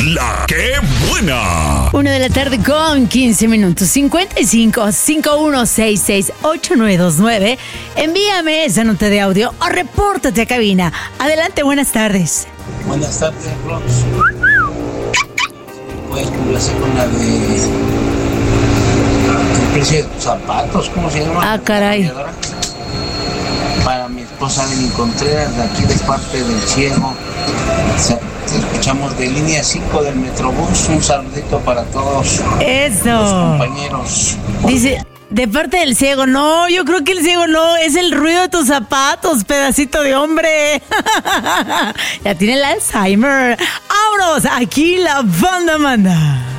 la que buena. 1:15 55 5166 8929. Envíame esa nota de audio o repórtate a cabina. Adelante, buenas tardes. Buenas tardes, Rox. Puedes complacer con la de el precio de tus zapatos, ¿cómo se llama? Ah, caray. Para mi esposa Evelyn Contreras, de aquí de parte del Ciego. Te escuchamos de línea 5 del Metrobús. Un saludito para todos Eso. los compañeros. Dice, de parte del Ciego. No, yo creo que el Ciego no. Es el ruido de tus zapatos, pedacito de hombre. Ya tiene el Alzheimer. ¡Vámonos! Aquí la banda manda.